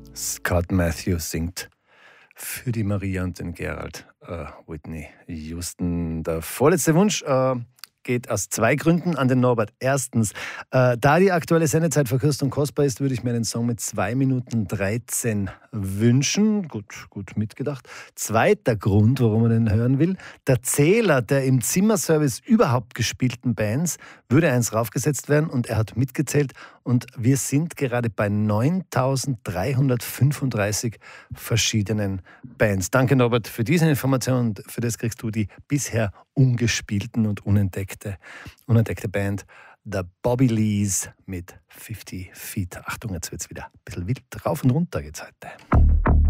Scott Matthews singt für die Maria und den Gerald. Whitney Houston. Der vorletzte Wunsch geht aus zwei Gründen an den Norbert. Erstens, da die aktuelle Sendezeit verkürzt und kostbar ist, würde ich mir einen Song mit 2 Minuten 13 wünschen. Gut mitgedacht. Zweiter Grund, warum man den hören will. Der Zähler der im Zimmerservice überhaupt gespielten Bands würde eins raufgesetzt werden und er hat mitgezählt und wir sind gerade bei 9.335 verschiedenen Bands. Danke Norbert für diese Information und für das kriegst du die bisher ungespielten und unentdeckte Band The Bobby Lees mit 50 Feet. Achtung, jetzt wird's wieder ein bisschen wild. Rauf und runter geht's heute.